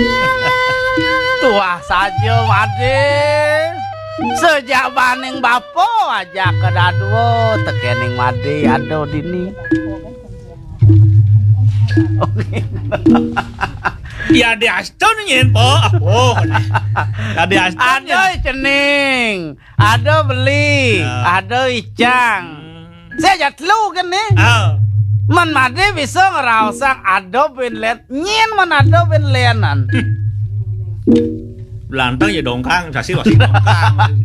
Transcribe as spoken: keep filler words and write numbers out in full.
Tuah saja Made. Sejak baning bapo aja ke dadwo tekening Made ado dini. Ya di aston nyen po. Oh. Ya di aston. Ado cening, ado beli, Ya. ado icang. Saya jatlu kan nih. Ah. Man Made bisa ngerausang ado benlet, nyen man ado benlenan. Lantang ya dongkang, sasi wasi dongkang.